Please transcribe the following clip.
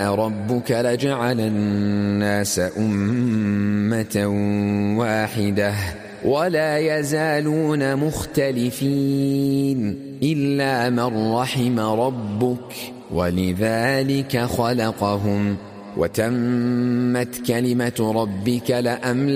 شاء ربك لجعل الناس أمة واحدة ولا يزالون مختلفين إلا من رحم ربك ولذلك خلقهم وتمت كلمة ربك لأملأن